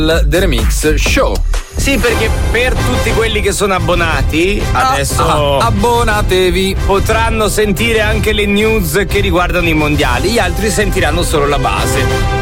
The Remix Show. Sì, perché per tutti quelli che sono abbonati adesso abbonatevi, potranno sentire anche le news che riguardano i mondiali, gli altri sentiranno solo la base.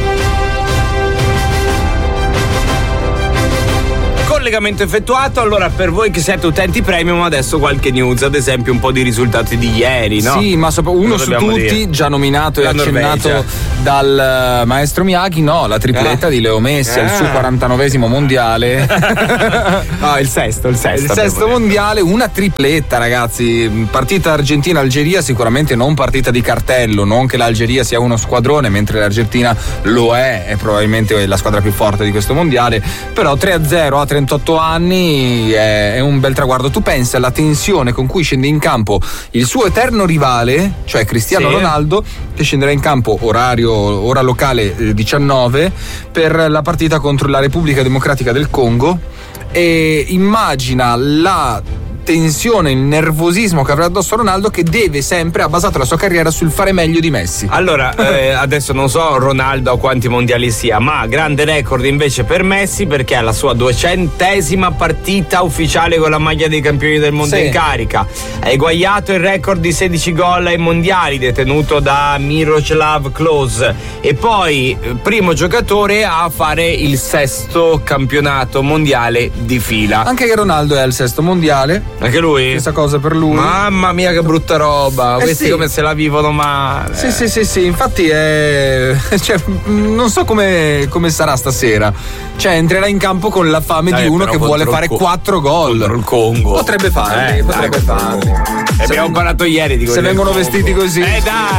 Collegamento effettuato. Allora, per voi che siete utenti premium, adesso qualche news, ad esempio un po' di risultati di ieri, no? Sì, ma uno su tutti, già nominato e accennato dal maestro Miyagi, no, la tripletta di Leo Messi al suo 49esimo mondiale. No, il sesto mondiale, una tripletta, ragazzi. Partita Argentina-Algeria, sicuramente non partita di cartello, non che l'Algeria sia uno squadrone, mentre l'Argentina lo è probabilmente la squadra più forte di questo mondiale, però 3-0 a 38 anni è un bel traguardo. Tu pensi alla tensione con cui scende in campo il suo eterno rivale, cioè Cristiano Ronaldo, che scenderà in campo ora locale 19 per la partita contro la Repubblica Democratica del Congo, e immagina la tensione, il nervosismo che avrà addosso Ronaldo, che ha basato la sua carriera sul fare meglio di Messi. Allora, adesso non so Ronaldo a quanti mondiali sia, ma grande record invece per Messi, perché ha la sua 200esima partita ufficiale con la maglia dei campioni del mondo in carica. Ha eguagliato il record di 16 gol ai mondiali detenuto da Miroslav Klose, e poi primo giocatore a fare il 6° campionato mondiale di fila. Anche Ronaldo è al 6° mondiale. Anche lui? Stessa cosa per lui. Mamma mia, che brutta roba. Questi come se la vivono male. Sì. Infatti non so come sarà stasera. Cioè, entrerà in campo con la fame di uno che vuole fare 4 gol contro il Congo. Potrebbe farli. Abbiamo parlato ieri di se vengono vestiti così. Dai.